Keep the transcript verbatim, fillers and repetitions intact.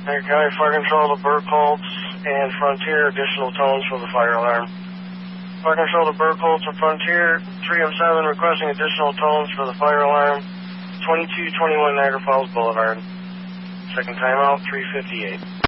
Niagara County Fire Control to Burkholtz and Frontier, additional tones for the fire alarm. Fire Control to Burkholtz and Frontier, three oh seven requesting additional tones for the fire alarm, twenty-two twenty-one Niagara Falls Boulevard. Second time out, three fifty-eight.